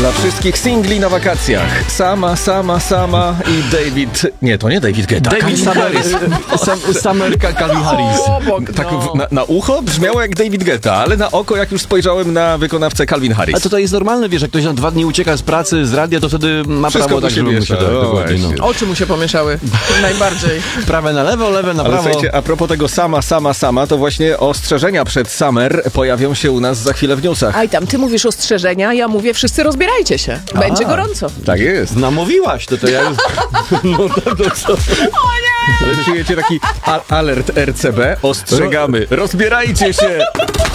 Dla wszystkich singli na wakacjach. Sama i David... Nie, to nie David Guetta. David Summer Calvin Harris. Tak na ucho brzmiało jak David Guetta, ale na oko, jak już spojrzałem na wykonawcę Calvin Harris. A to jest normalne, wiesz, jak ktoś na 2 dni ucieka z pracy, z radia, to wtedy ma Wszystko prawo mu tak, się żeby mu miesza. się dokładnie, no. Oczy mu się pomieszały. Najbardziej. Prawe na lewo, lewe na Ale prawo. słuchajcie, a propos tego sama, to właśnie ostrzeżenia przed Summer pojawią się u nas za chwilę w newsach. Aj tam, ty mówisz ostrzeżenia, ja mówię wszyscy rozbierajcie się. Będzie gorąco. Tak jest. Namówiłaś, to ja już... No to co? Ale czujecie taki alert RCB? Ostrzegamy. Rozbierajcie się!